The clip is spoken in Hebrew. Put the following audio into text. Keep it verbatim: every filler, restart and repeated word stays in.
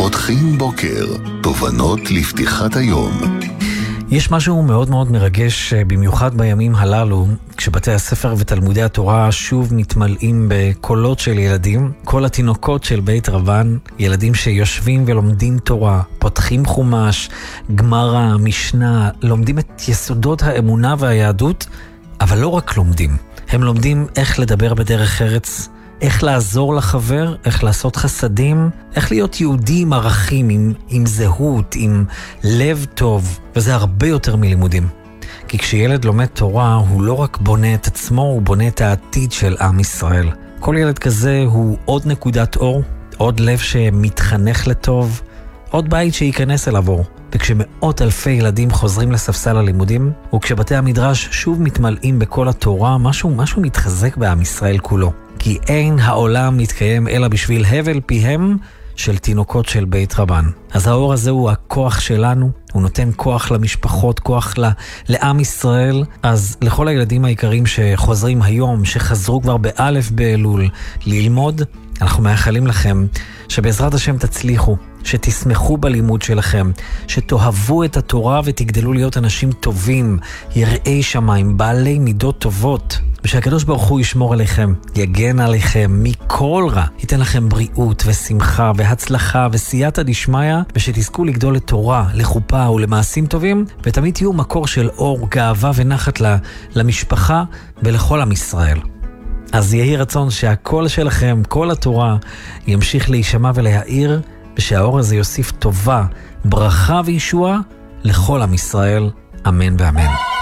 פותחים בוקר, תובנות לפתיחת היום. יש משהו מאוד מאוד מרגש, במיוחד בימים הללו, כשבתי הספר ותלמודי התורה שוב מתמלאים בקולות של ילדים, כל התינוקות של בית רבן, ילדים שיושבים ולומדים תורה, פותחים חומש, גמרא, משנה, לומדים את יסודות האמונה והיהדות, אבל לא רק לומדים, הם לומדים איך לדבר בדרך ארץ, איך לעזור לחבר, איך לעשות חסדים, איך להיות יהודי עם ערכים, עם, עם זהות, עם לב טוב, וזה הרבה יותר מלימודים. כי כשילד לומד תורה, הוא לא רק בונה את עצמו, הוא בונה את העתיד של עם ישראל. כל ילד כזה הוא עוד נקודת אור, עוד לב שמתחנך לטוב, עוד בית שייכנס אליו אור. וכשמאות אלפי ילדים חוזרים לספסל הלימודים, וכשבתי המדרש שוב מתמלאים בכל התורה, משהו, משהו מתחזק בעם ישראל כולו. כי אין העולם מתקיים אלא בשביל הבל פיהם של תינוקות של בית רבן. אז האור הזה הוא הכוח שלנו, הוא נותן כוח למשפחות, כוח ל- לעם ישראל. אז לכל הילדים היקרים שחוזרים היום, שחזרו כבר באלף באלול ללמוד, אנחנו מאחלים לכם שבעזרת השם תצליחו, שתשמחו בלימוד שלכם, שתאהבו את התורה ותגדלו להיות אנשים טובים, יראי שמיים, בעלי מידות טובות, ושהקדוש ברוך הוא ישמור עליכם, יגן עליכם מכל רע, ייתן לכם בריאות ושמחה והצלחה וסייעתא דשמיא, ושתזכו לגדול לתורה, לחופה ולמעשים טובים, ותמיד תהיו מקור של אור, גאווה ונחת למשפחה ולכל עם ישראל. אז יהי רצון שהקול שלכם, כל התורה, ימשיך להישמע ולהאיר, ושהאור הזה יוסיף טובה, ברכה וישועה לכל עם ישראל. אמן ואמן.